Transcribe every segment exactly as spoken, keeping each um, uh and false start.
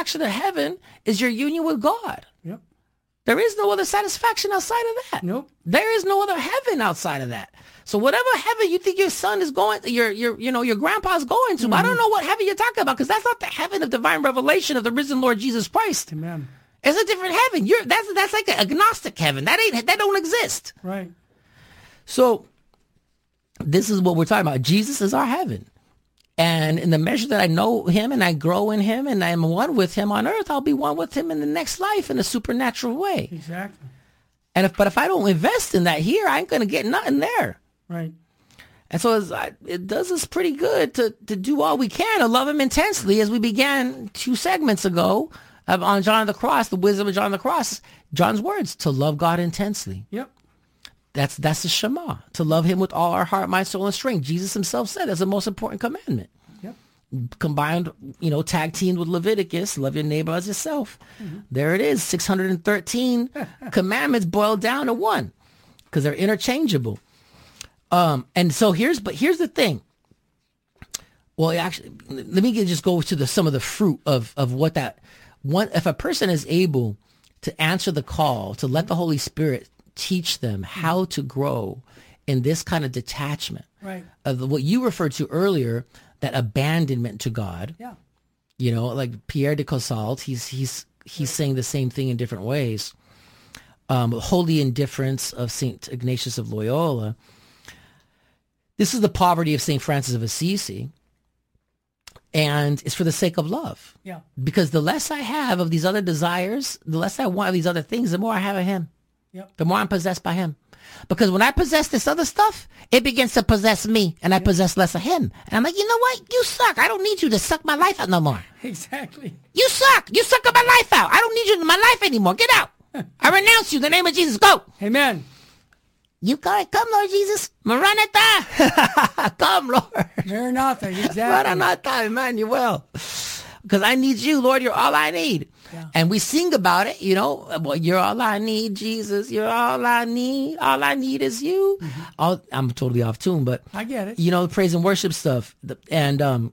satisfaction of heaven is your union with God. Yep. There is no other satisfaction outside of that. Nope. There is no other heaven outside of that. So whatever heaven you think your son is going, your your you know your grandpa's going to, mm-hmm. I don't know what heaven you're talking about, because that's not the heaven of divine revelation of the risen Lord Jesus Christ. Amen. It's a different heaven. You're that's that's like an agnostic heaven. That ain't that don't exist. Right. So this is what we're talking about. Jesus is our heaven. And in the measure that I know him and I grow in him and I'm one with him on earth, I'll be one with him in the next life in a supernatural way. Exactly. And if, but if I don't invest in that here, I ain't going to get nothing there. Right. And so it's, it does us pretty good to, to do all we can to love him intensely, as we began two segments ago on John of the Cross, the wisdom of John of the Cross, John's words, to love God intensely. Yep. That's that's the Shema, to love him with all our heart, mind, soul, and strength. Jesus himself said that's the most important commandment. Yep. Combined, you know, tag teamed with Leviticus, love your neighbor as yourself. Mm-hmm. There it is, six hundred thirteen commandments boiled down to one, because they're interchangeable. Um, and so here's, but here's the thing. Well, actually, let me get, just go to the some of the fruit of of what that one. If a person is able to answer the call to let the Holy Spirit teach them how to grow in this kind of detachment, right, of the, what you referred to earlier, that abandonment to God. Yeah. You know, like Pierre de Caussalt, he's he's he's right. saying the same thing in different ways. Um, holy indifference of Saint Ignatius of Loyola. This is the poverty of Saint Francis of Assisi. And it's for the sake of love. Yeah. Because the less I have of these other desires, the less I want of these other things, the more I have of him. Yep. The more I'm possessed by him. Because when I possess this other stuff, it begins to possess me, and I yep. possess less of him. And I'm like, you know what? You suck. I don't need you to suck my life out no more. Exactly. You suck. You suck my life out. I don't need you in my life anymore. Get out. I renounce you in the name of Jesus. Go. Amen. You come, come, Lord Jesus. Maranatha. Come, Lord. Maranatha, exactly. Maranatha, Emmanuel. Because I need you, Lord. You're all I need. Yeah. And we sing about it, you know. Well, you're all I need, Jesus. You're all I need. All I need is you. Mm-hmm. All, I'm totally off tune, but I get it. You know, praise and worship stuff, and um,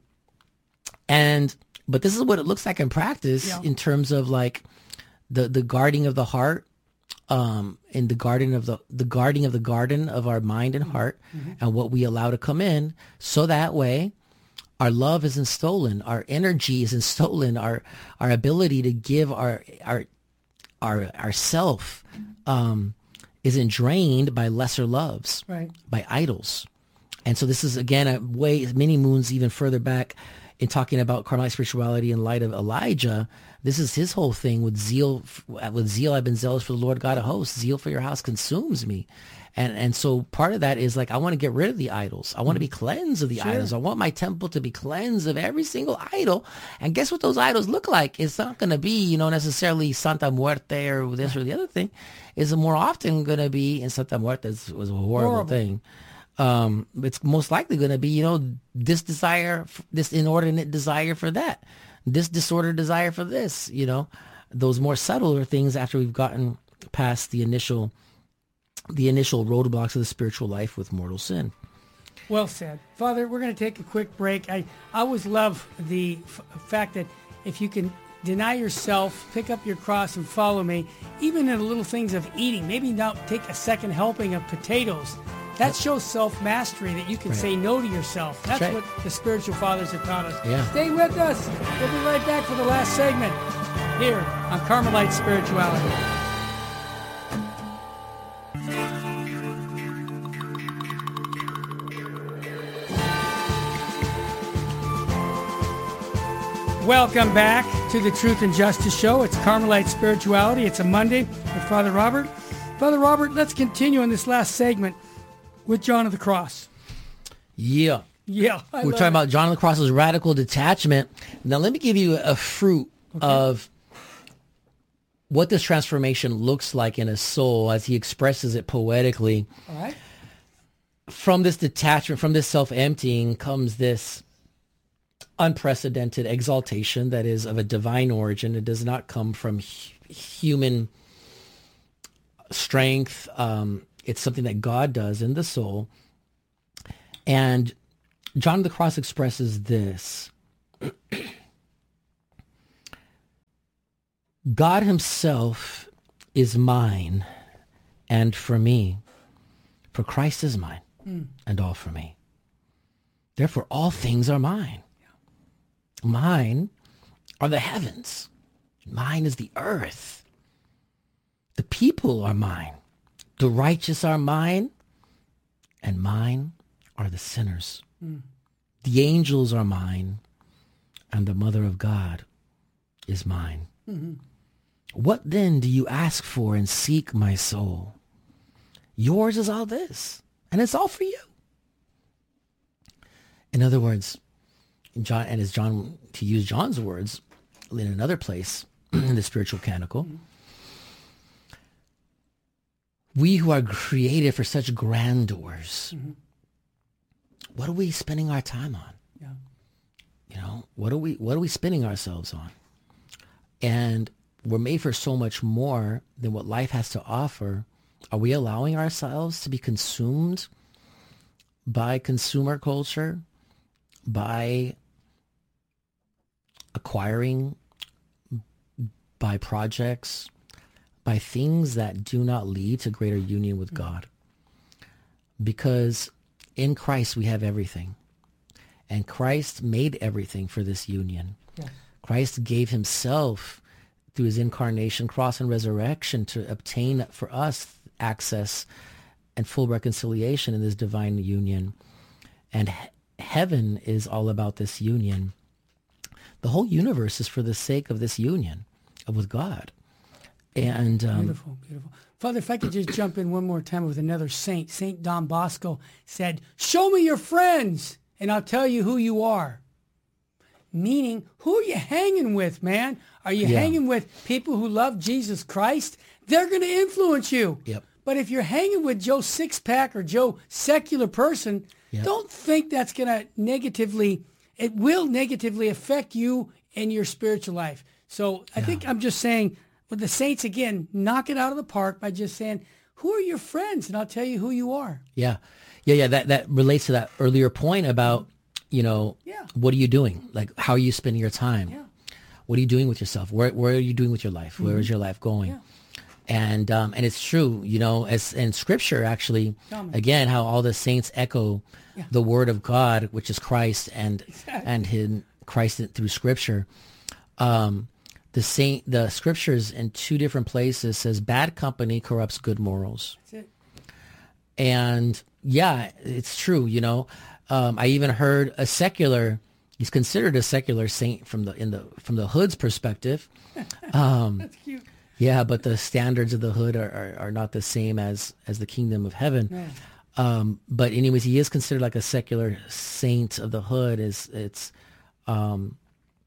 and but this is what it looks like in practice, yeah. in terms of like the the guarding of the heart, um, in the garden of the the guarding of the garden of our mind and mm-hmm. heart, mm-hmm. and what we allow to come in, so that way our love isn't stolen, our energy isn't stolen, our our ability to give our our our ourself um, isn't drained by lesser loves, right, by idols. And so this is again a way many moons even further back in talking about Carmelite spirituality in light of Elijah. This is his whole thing with zeal. With zeal, I've been zealous for the Lord God of hosts. Zeal for your house consumes me. And and so part of that is like, I want to get rid of the idols. I want to be cleansed of the sure. idols. I want my temple to be cleansed of every single idol. And guess what those idols look like? It's not going to be, you know, necessarily Santa Muerte or this or the other thing. It's more often going to be, and Santa Muerte was a horrible, horrible. thing. Um, it's most likely going to be, you know, this desire, this inordinate desire for that, this disordered desire for this, you know, those more subtler things after we've gotten past the initial the initial roadblocks of the spiritual life with mortal sin. Well said. Father, we're going to take a quick break. I, I always love the f- fact that if you can deny yourself, pick up your cross and follow me, even in the little things of eating, maybe now take a second helping of potatoes. That yep. shows self-mastery, that you can right. say no to yourself. That's, That's right. what the spiritual fathers have taught us. Yeah. Stay with us. We'll be right back for the last segment here on Carmelite Spirituality. Welcome back to the Truth and Justice Show. It's Carmelite Spirituality. It's a Monday with Father Robert. Father Robert, let's continue in this last segment with John of the Cross. Yeah. Yeah. I We're talking it. about John of the Cross's radical detachment. Now, let me give you a fruit okay. of what this transformation looks like in a soul as he expresses it poetically. All right. From this detachment, from this self-emptying comes this unprecedented exaltation that is of a divine origin. It does not come from hu- human strength. Um, it's something that God does in the soul. And John of the Cross expresses this. God himself is mine and for me, for Christ is mine mm. and all for me. Therefore, all things are mine. Yeah. Mine are the heavens. Mine is the earth. The people are mine. The righteous are mine, and mine are the sinners. Mm. The angels are mine, and the mother of God is mine. Mm-hmm. What then do you ask for and seek, my soul? Yours is all this, and it's all for you. In other words, John, and as John, to use John's words in another place in the spiritual canticle, mm-hmm. we who are created for such grandeurs, mm-hmm. what are we spending our time on? Yeah. You know, what are we what are we spending ourselves on? And we're made for so much more than what life has to offer. Are we allowing ourselves to be consumed by consumer culture, by acquiring, by projects, by things that do not lead to greater union with God? Because in Christ we have everything. And Christ made everything for this union. Yes. Christ gave himself through his incarnation, cross, and resurrection to obtain for us access and full reconciliation in this divine union. And he- heaven is all about this union. The whole universe is for the sake of this union with God. And um, beautiful, beautiful. Father, if I could just jump in one more time with another saint. Saint Don Bosco said, "Show me your friends, and I'll tell you who you are." Meaning, who are you hanging with, man? Are you yeah. hanging with people who love Jesus Christ? They're going to influence you. Yep. But if you're hanging with Joe Sixpack or Joe Secular Person, yep. don't think that's going to negatively, it will negatively affect you and your spiritual life. So I yeah. think I'm just saying, with the saints, again, knock it out of the park by just saying, who are your friends? And I'll tell you who you are. Yeah. Yeah, yeah. That, that relates to that earlier point about, you know, yeah. what are you doing? Like, how are you spending your time? Yeah. What are you doing with yourself? Where Where are you doing with your life? Mm-hmm. Where is your life going? Yeah. And um, and it's true, you know, as in Scripture, actually, again, how all the saints echo yeah. the Word of God, which is Christ, and exactly. and his Christ through Scripture. Um, the saint, the Scriptures in two different places says, "Bad company corrupts good morals." That's it. And yeah, it's true. You know, um, I even heard a secular. He's considered a secular saint from the in the from the hood's perspective. Um, That's cute. Yeah, but the standards of the hood are, are, are not the same as, as the kingdom of heaven. Yeah. Um, but anyways, he is considered like a secular saint of the hood. Is it's um,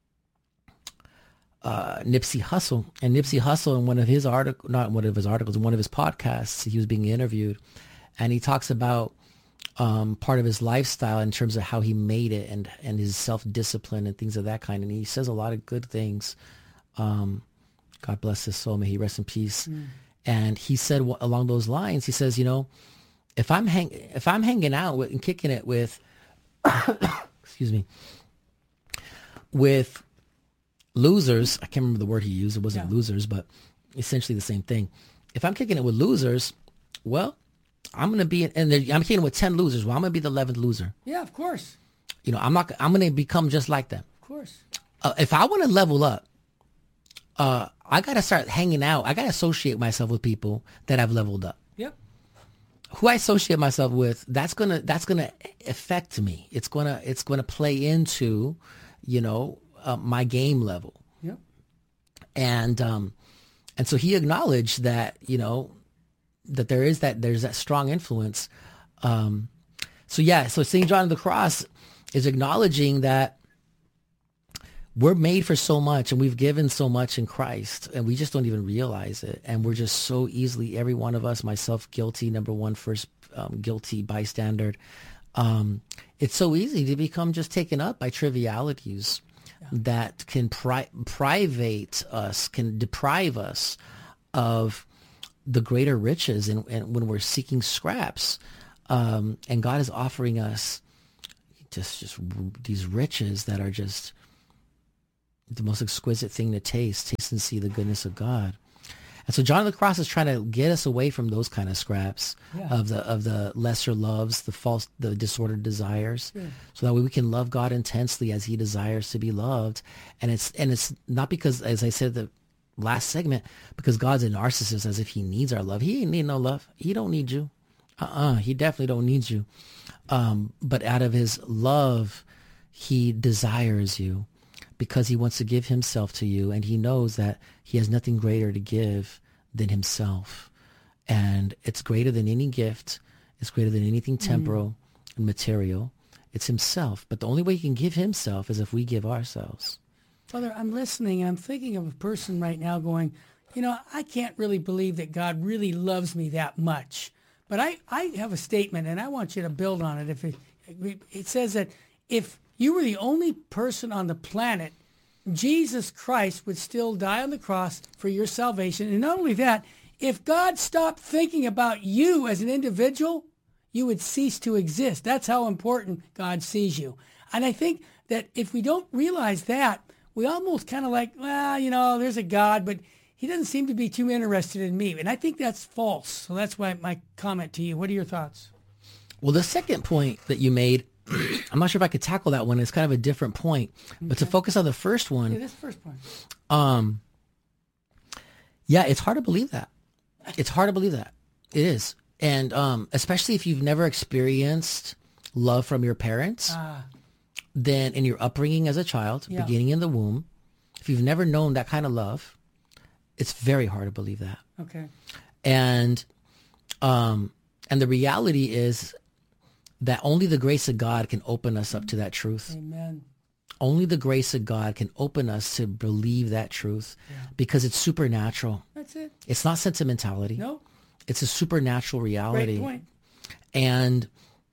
uh, Nipsey Hussle. And Nipsey Hussle, in one of his articles, not one of his articles, in one of his podcasts, he was being interviewed, and he talks about um, part of his lifestyle in terms of how he made it and, and his self-discipline and things of that kind. And he says a lot of good things. Um, God bless his soul. May he rest in peace. Mm. And he said w- along those lines, he says, you know, if I'm hang if I'm hanging out with and kicking it with, excuse me, with losers, I can't remember the word he used. It wasn't yeah. losers, but essentially the same thing. If I'm kicking it with losers, well, I'm going to be, and I'm kicking it with ten losers. Well, I'm going to be the eleventh loser. Yeah, of course. You know, I'm not, I'm going to become just like them. Of course. Uh, if I want to level up, uh, I got to start hanging out. I got to associate myself with people that have leveled up. Yep. Who I associate myself with, that's going to, that's going to affect me. It's going to, it's going to play into, you know, uh, my game level. Yep. And, um, and so he acknowledged that, you know, that there is that, there's that strong influence. Um, so yeah, so Saint John of the Cross is acknowledging that we're made for so much and we've given so much in Christ and we just don't even realize it. And we're just so easily, every one of us, myself guilty, number one, first um, guilty bystander. Um, it's so easy to become just taken up by trivialities yeah. that can pri- private us, can deprive us of the greater riches and, and when we're seeking scraps. Um, and God is offering us just, just these riches that are just, the most exquisite thing to taste. Taste and see the goodness of God. And so John of the Cross is trying to get us away from those kind of scraps yeah. of the of the lesser loves, the false, the disordered desires, yeah. so that way we can love God intensely as He desires to be loved. And it's and it's not because, as I said the last segment, because God's a narcissist, as if He needs our love. He ain't need no love. He don't need you. Uh-uh. He definitely don't need you. Um, but out of His love, He desires you, because He wants to give Himself to you, and He knows that He has nothing greater to give than Himself. And it's greater than any gift. It's greater than anything temporal mm. and material. It's Himself. But the only way He can give Himself is if we give ourselves. Father, I'm listening, and I'm thinking of a person right now going, you know, I can't really believe that God really loves me that much. But I, I have a statement, and I want you to build on it. If it, it says that if you were the only person on the planet, Jesus Christ would still die on the cross for your salvation. And not only that, if God stopped thinking about you as an individual, you would cease to exist. That's how important God sees you. And I think that if we don't realize that, we almost kind of like, well, you know, there's a God, but He doesn't seem to be too interested in me. And I think that's false. So that's why my comment to you. What are your thoughts? Well, the second point that you made, I'm not sure if I could tackle that one. It's kind of a different point. Okay. But to focus on the first one. Yeah, this first point. Um, yeah, it's hard to believe that. It's hard to believe that. It is. And um, especially if you've never experienced love from your parents, ah. then in your upbringing as a child, yeah. beginning in the womb, if you've never known that kind of love, it's very hard to believe that. Okay. And um, and the reality is that only the grace of God can open us up to that truth. Amen. Only the grace of God can open us to believe that truth yeah. because it's supernatural. That's it. It's not sentimentality. No. It's a supernatural reality. Great point. And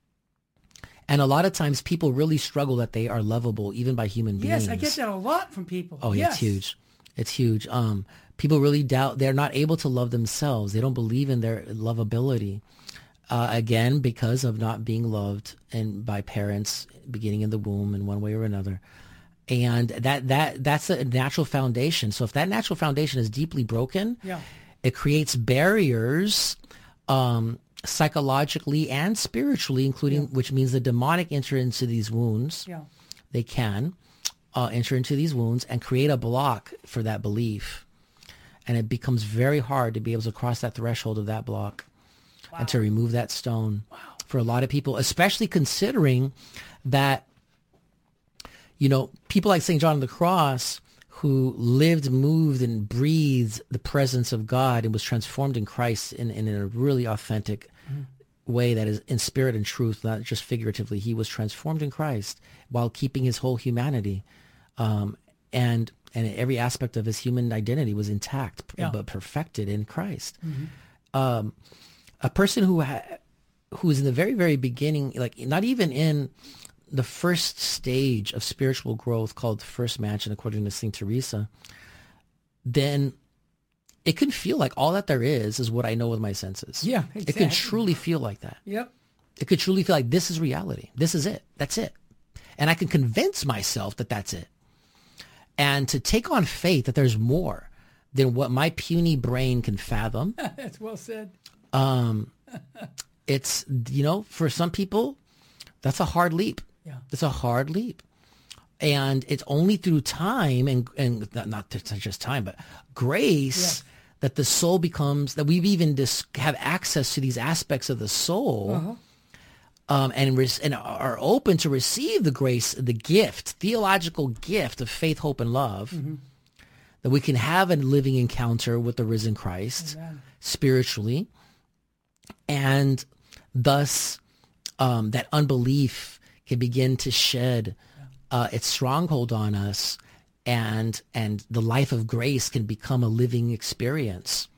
and a lot of times people really struggle that they are lovable even by human beings. Yes, I get that a lot from people. Oh, yes. It's huge. It's huge. Um, people really doubt, they're not able to love themselves. They don't believe in their lovability. Uh, again, because of not being loved and by parents beginning in the womb in one way or another. And that that that's a natural foundation. So if that natural foundation is deeply broken, yeah. it creates barriers um, psychologically and spiritually, including yeah. which means the demonic enter into these wounds. Yeah. They can uh, enter into these wounds and create a block for that belief. And it becomes very hard to be able to cross that threshold of that block. Wow. And to remove that stone wow. for a lot of people, especially considering that, you know, people like Saint John of the Cross, who lived, moved, and breathed the presence of God and was transformed in Christ in, in a really authentic mm-hmm. way that is in spirit and truth, not just figuratively. He was transformed in Christ while keeping his whole humanity. Um, and and every aspect of his human identity was intact, yeah. but perfected in Christ. Mm-hmm. Um A person who ha- who is in the very, very beginning, like not even in the first stage of spiritual growth called the first mansion, according to Saint Teresa, then it can feel like all that there is is what I know with my senses. Yeah, exactly. It can truly feel like that. Yep. It could truly feel like this is reality. This is it. That's it. And I can convince myself that that's it. And to take on faith that there's more than what my puny brain can fathom. That's well said. Um, it's, you know, for some people, that's a hard leap. Yeah. It's a hard leap. And it's only through time and, and not just time, but grace yes. that the soul becomes, that we've even dis- have access to these aspects of the soul uh-huh. um, and, res- and are open to receive the grace, the gift, theological gift of faith, hope, and love. Mm-hmm. That we can have a living encounter with the risen Christ Amen. Spiritually. And thus, um, that unbelief can begin to shed uh, its stronghold on us, and and the life of grace can become a living experience.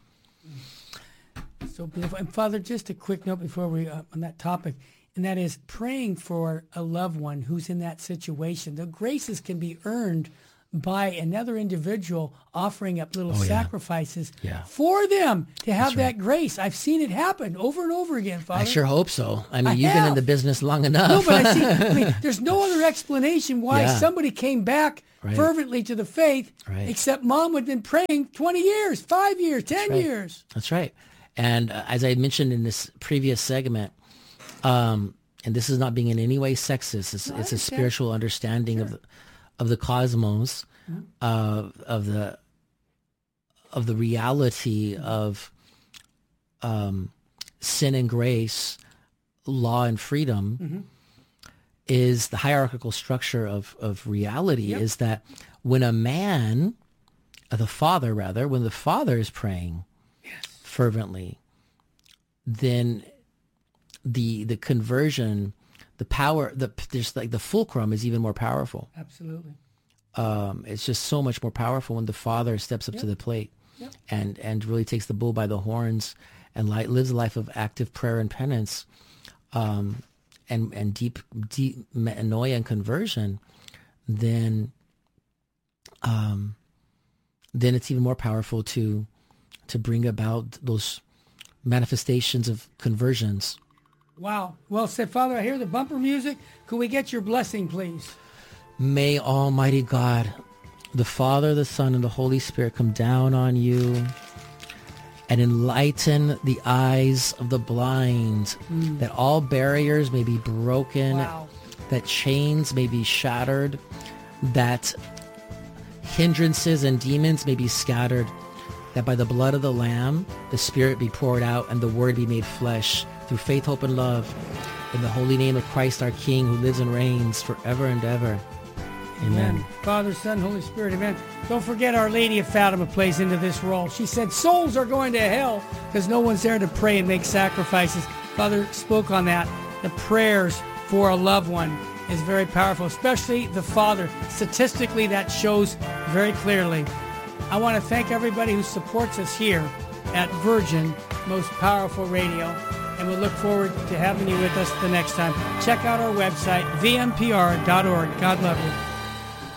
So beautiful. And Father, just a quick note before we uh, on that topic, and that is praying for a loved one who's in that situation. The graces can be earned by another individual offering up little Oh, yeah. sacrifices Yeah. for them to have That's right. that grace. I've seen it happen over and over again, Father. I sure hope so. I mean, I you've been in have. the business long enough. No, but I see, I mean, there's no other explanation why Yeah. somebody came back Right. fervently to the faith, Right. except Mom had been praying twenty years, five years, ten right. years. That's right. And uh, as I mentioned in this previous segment, um, and this is not being in any way sexist, it's, it's a understand. spiritual understanding of the, of the cosmos, Mm-hmm. uh, of the of the reality of um, sin and grace, law and freedom, Mm-hmm. is the hierarchical structure of, of reality. Yep. Is that when a man, uh, the father rather, when the father is praying fervently, then the the conversion, the power, the there's like the fulcrum is even more powerful. Absolutely. Um, it's just so much more powerful when the father steps up Yep. to the plate Yep. and and really takes the bull by the horns and li- lives a life of active prayer and penance, um, and and deep deep metanoia and conversion. Then, um, then it's even more powerful to to bring about those manifestations of conversions. Wow. Well said, Father. I hear the bumper music. Could we get your blessing, please? May Almighty God, the Father, the Son, and the Holy Spirit come down on you and enlighten the eyes of the blind, that all barriers may be broken, Wow. that chains may be shattered, that hindrances and demons may be scattered, that by the blood of the Lamb, the Spirit be poured out and the Word be made flesh through faith, hope, and love. In the holy name of Christ our King, who lives and reigns forever and ever. Amen. Father, Son, Holy Spirit, amen. Don't forget Our Lady of Fatima plays into this role. She said souls are going to hell because no one's there to pray and make sacrifices. Father spoke on that. The prayers for a loved one is very powerful, especially the father. Statistically, that shows very clearly. I want to thank everybody who supports us here at Virgin, Most Powerful Radio, and we look forward to having you with us the next time. Check out our website, v m p r dot org. God love you.